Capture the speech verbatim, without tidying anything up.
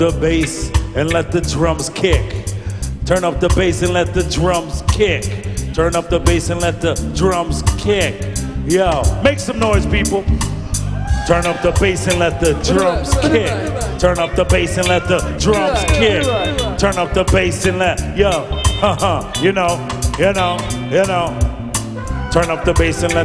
the bass and let the drums kick. Turn up the bass and let the drums kick. Turn up the bass and let the drums kick. Yo, make some noise, people. Turn up the bass and let the drums kick. Turn up the bass and let the drums kick. Turn up the bass and let, yo, haha, you know, you know, you know. Turn up the bass and let